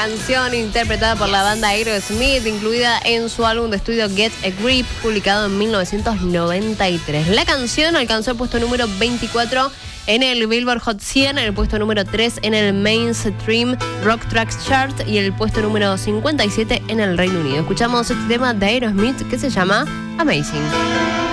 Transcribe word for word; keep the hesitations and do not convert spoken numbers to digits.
canción interpretada por la banda Aerosmith, incluida en su álbum de estudio Get a Grip, publicado en mil novecientos noventa y tres. La canción alcanzó el puesto número veinticuatro en el Billboard Hot cien, el puesto número tres en el Mainstream Rock Tracks Chart y el puesto número cincuenta y siete en el Reino Unido. Escuchamos este tema de Aerosmith que se llama Amazing.